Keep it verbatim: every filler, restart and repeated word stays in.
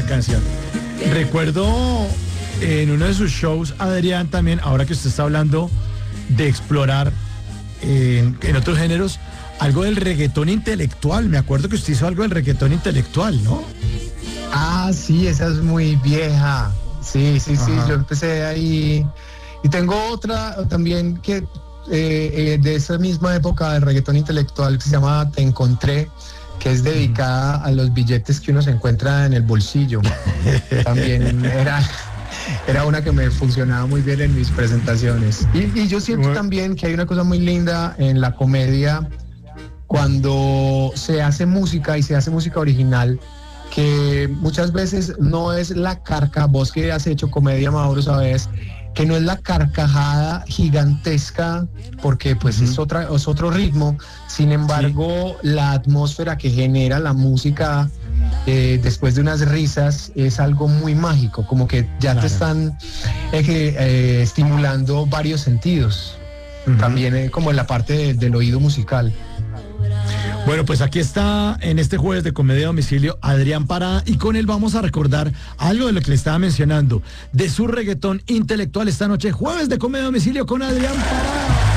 canción. Recuerdo en uno de sus shows, Adrián, también, ahora que usted está hablando de explorar en, en otros géneros, algo del reggaetón intelectual. Me acuerdo que usted hizo algo del reggaetón intelectual, ¿no? Ah, sí, esa es muy vieja. Sí, sí, sí, Ajá. yo empecé ahí. Y tengo otra también que eh, eh, de esa misma época del reggaetón intelectual que se llama Te Encontré, que es dedicada a los billetes que uno se encuentra en el bolsillo. También era, era una que me funcionaba muy bien en mis presentaciones. Y, y yo siento Bueno. también que hay una cosa muy linda en la comedia cuando se hace música y se hace música original, que muchas veces no es la carca, vos que has hecho comedia, Mauro, sabes, que no es la carcajada gigantesca, porque pues uh-huh. es, otra, es otro ritmo, sin embargo, sí. la atmósfera que genera la música eh, después de unas risas es algo muy mágico, como que ya claro. te están eh, eh, estimulando varios sentidos, uh-huh. también eh, como en la parte de, del oído musical. Bueno, pues aquí está en este jueves de Comedia a Domicilio Adrián Parada, y con él vamos a recordar algo de lo que le estaba mencionando, de su reggaetón intelectual esta noche, jueves de Comedia a Domicilio con Adrián Parada.